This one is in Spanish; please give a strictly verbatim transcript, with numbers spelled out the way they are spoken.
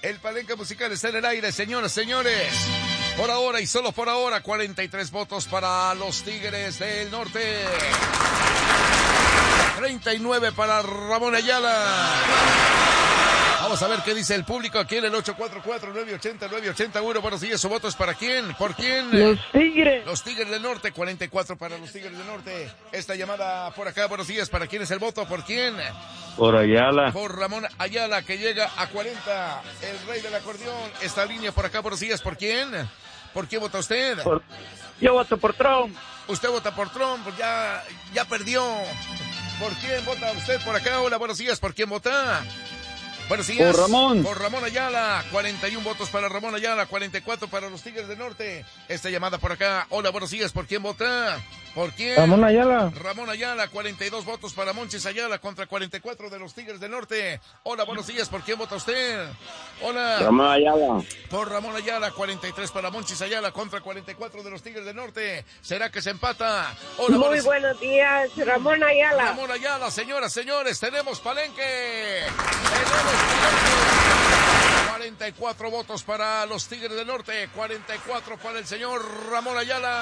El palenque musical está en el aire, señoras, señores. Por ahora y solo por ahora, cuarenta y tres votos para los Tigres del Norte. treinta y nueve para Ramón Ayala. Vamos a ver qué dice el público aquí en el ocho cuatro cuatro, nueve ocho cero, nueve ocho uno. Buenos días, ¿su voto es para quién? ¿Por quién? Los Tigres. Los Tigres del Norte, cuarenta y cuatro para los Tigres del Norte. Esta llamada por acá, buenos días, ¿para quién es el voto? ¿Por quién? Por Ayala. Por Ramón Ayala, que llega a cuarenta. El rey del acordeón. Esta línea por acá, buenos días, ¿por quién? ¿Por quién vota usted? Por... Yo voto por Trump. Usted vota por Trump, pues ya, ya perdió. ¿Por quién vota usted por acá? Hola, buenos días, ¿por quién vota? Buenos días. Por Ramón. Por Ramón Ayala. cuarenta y uno votos para Ramón Ayala. cuarenta y cuatro para los Tigres del Norte. Esta llamada por acá. Hola, buenos días. ¿Por quién vota? ¿Por quién? Ramón Ayala. Ramón Ayala. cuarenta y dos votos para Monchis Ayala contra cuarenta y cuatro de los Tigres del Norte. Hola, buenos días. ¿Por quién vota usted? Hola. Ramón Ayala. Por Ramón Ayala. cuarenta y tres para Monchis Ayala contra cuarenta y cuatro de los Tigres del Norte. ¿Será que se empata? Hola, Muy buenos... buenos días, Ramón Ayala. Ramón Ayala, señoras, señores, tenemos palenque. Tenemos palenque. cuarenta y cuatro votos para los Tigres del Norte, cuarenta y cuatro para el señor Ramón Ayala.